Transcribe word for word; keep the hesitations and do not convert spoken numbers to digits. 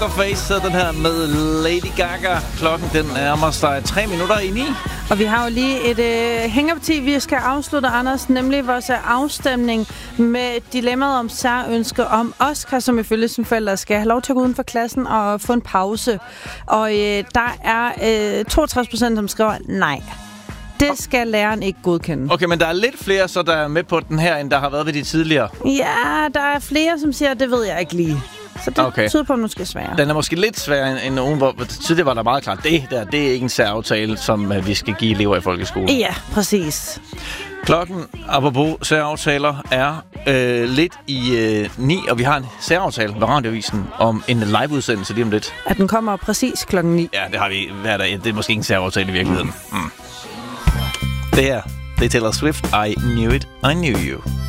Poker Face, den her med Lady Gaga. Klokken den nærmer sig tre minutter i ni. Og vi har jo lige et øh, hængerparti, vi skal afslutte, Anders, nemlig vores afstemning med dilemmaet om særønske om Oscar, som ifølge sine forældre skal have lov til at gå uden for klassen og få en pause. Og øh, der er øh, toogtres procent, som skriver nej. Det skal læreren ikke godkende. Okay, men der er lidt flere, så der er med på den her, end der har været ved de tidligere. Ja, der er flere, som siger, det ved jeg ikke lige. Så det okay. tyder på, at den måske er sværere. Den er måske lidt sværere end nogen, hvor tidligere var der meget klart, det der, det er ikke en særaftale, som uh, vi skal give elever i folkeskolen. Ja, præcis. Klokken, apropos særaftaler, er øh, lidt i øh, ni, og vi har en særaftale ved Radioavisen om en liveudsendelse lige om lidt. At den kommer præcis klokken ni. Ja, det har vi hver dag. Det er måske ikke en særaftale i virkeligheden. Mm. Det her, det er Taylor Swift. I knew it, I knew you.